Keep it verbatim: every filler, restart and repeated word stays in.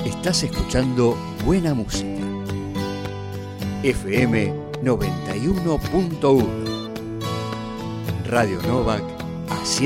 Estás escuchando buena música. F M noventa y uno punto uno. Radio Novak.